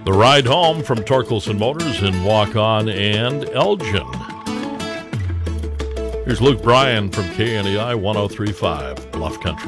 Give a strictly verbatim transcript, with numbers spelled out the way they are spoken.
The Ride Home from Torkelson Motors in Waukon and Elgin. Here's Luke Bryan from K N E I one oh three point five Bluff Country.